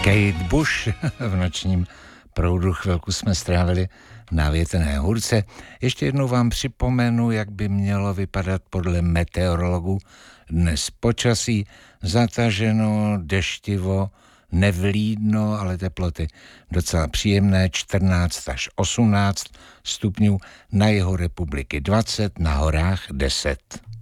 Kate Bush v nočním proudu chvilku jsme strávili na Větrné hůrce. Ještě jednou vám připomenu, jak by mělo vypadat podle meteorologů dnes počasí. Zataženo, deštivo, nevlídno, ale teploty docela příjemné, 14 až 18 stupňů, na jihu republiky 20, na horách 10.